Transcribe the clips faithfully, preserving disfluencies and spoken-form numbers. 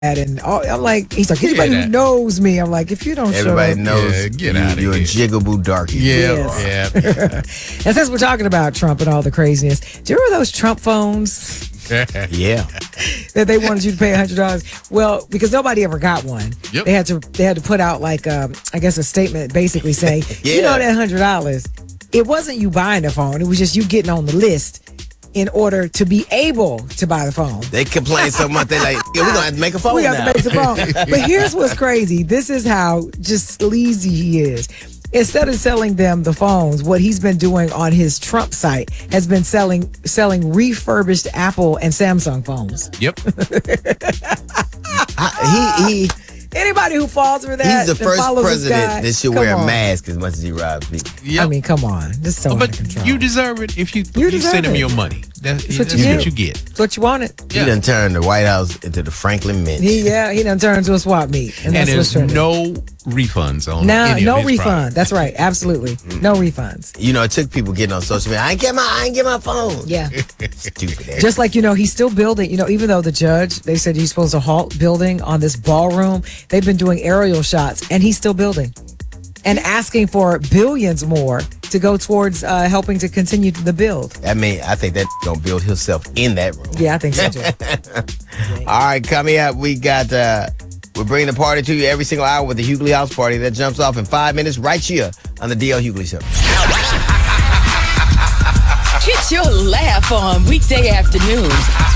And all, I'm like, he's like, anybody Yeah, who knows me, I'm like, if you don't Everybody show up, knows Yeah, get you, outta you're here. a jiggable darky. Yeah, Yes. yeah. And since we're talking about Trump and all the craziness, do you remember those Trump phones Yeah. that they wanted you to pay one hundred dollars? Well, because nobody ever got one. Yep. They had to they had to put out like, um, I guess, a statement basically saying, you Yeah. know that one hundred dollars, it wasn't you buying the phone. It was just you getting on the list in order to be able to buy the phone. They complain so much, they like, yeah, we're going to have to make a phone We now. have to make the phone. But here's what's crazy. This is how just sleazy he is. Instead of selling them the phones, what he's been doing on his Trump site has been selling selling refurbished Apple and Samsung phones. Yep. I, he, he, Anybody who falls for that, he's the and first follows this president guy, that should come wear a on. mask as much as he robs people. Yep. I mean, come on. This is so Oh, out of but control. you deserve it if you, You you deserve send him it. your money. That's, That's what that's you what get. you get. That's what you wanted. He Yeah. done turned the White House into the Franklin Mint. He, yeah, he done turned into a swap meet. And, And that's what's there's trending. no refunds on Nah, any no of his refund. products. That's right. Absolutely. No refunds. You know, it took people getting on social media. I ain't get my, I ain't get my phone. Yeah. Stupid ass. Just like, you know, he's still building, you know, even though the judge, they said he's supposed to halt building on this ballroom, they've been doing aerial shots and he's still building and asking for billions more to go towards uh, helping to continue the build. I mean, I think that gonna build himself in that room. Yeah, I think so too. All right, coming up, we got, uh, we're bringing the party to you every single hour with the Hughley House Party that jumps off in five minutes right here on the D L Hughley Show. Get your laugh on weekday afternoons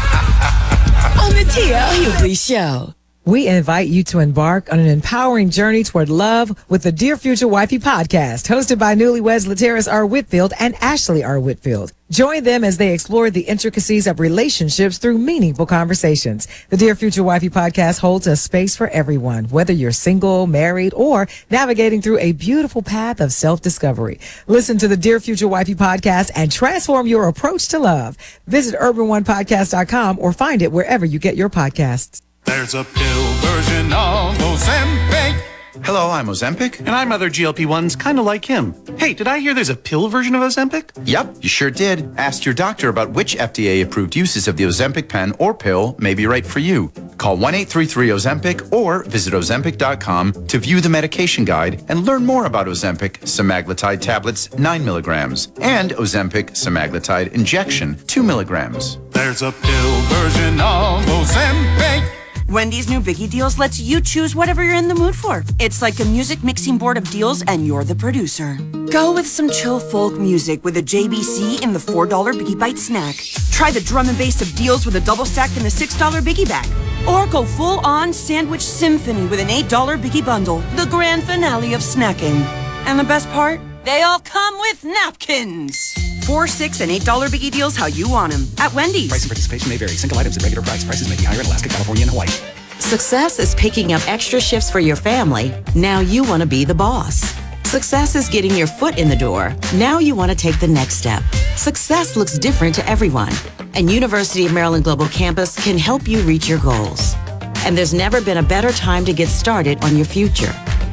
on the D L Hughley Show. We invite you to embark on an empowering journey toward love with the Dear Future Wifey podcast, hosted by newlyweds Lateris R. Whitfield and Ashley R. Whitfield. Join them as they explore the intricacies of relationships through meaningful conversations. The Dear Future Wifey podcast holds a space for everyone, whether you're single, married, or navigating through a beautiful path of self-discovery. Listen to the Dear Future Wifey podcast and transform your approach to love. Visit urban one podcast dot com or find it wherever you get your podcasts. There's a pill version of Ozempic. Hello, I'm Ozempic. And I'm other G L P ones kind of like him. Hey, did I hear there's a pill version of Ozempic? Yep, you sure did. Ask your doctor about which F D A-approved uses of the Ozempic pen or pill may be right for you. Call one eight three three Ozempic or visit Ozempic dot com to view the medication guide and learn more about Ozempic semaglutide tablets nine milligrams and Ozempic semaglutide injection two milligrams. There's a pill version of Ozempic. Wendy's new Biggie Deals lets you choose whatever you're in the mood for. It's like a music mixing board of deals, and you're the producer. Go with some chill folk music with a J B C in the four dollar Biggie Bite snack. Try the drum and bass of deals with a double stack in the six dollar Biggie Bag. Or go full-on sandwich symphony with an eight dollar Biggie Bundle, the grand finale of snacking. And the best part? They all come with napkins. Four, six, and eight dollar Biggie Deals how you want them at Wendy's. Price and participation may vary. Single items at regular price. Prices may be higher in Alaska, California, and Hawaii. Success is picking up extra shifts for your family. Now you want to be the boss. Success is getting your foot in the door. Now you want to take the next step. Success looks different to everyone, and University of Maryland Global Campus can help you reach your goals. And there's never been a better time to get started on your future.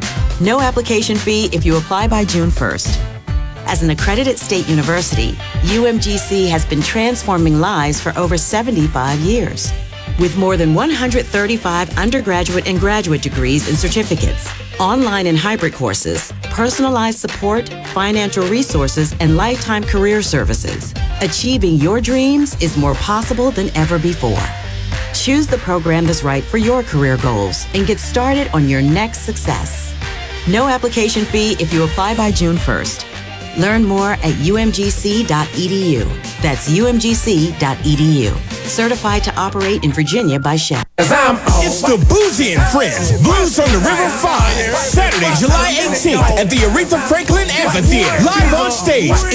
No application fee if you apply by June first. As an accredited state university, U M G C has been transforming lives for over seventy-five years. With more than one hundred thirty-five undergraduate and graduate degrees and certificates, online and hybrid courses, personalized support, financial resources, and lifetime career services, achieving your dreams is more possible than ever before. Choose the program that's right for your career goals and get started on your next success. No application fee if you apply by June first. Learn more at U M G C dot E D U. That's U M G C dot E D U. Certified to operate in Virginia by Shell. It's the Boozy and Friends Blues on the River five, Saturday, July eighteenth at the Aretha Franklin Amphitheater. Live on stage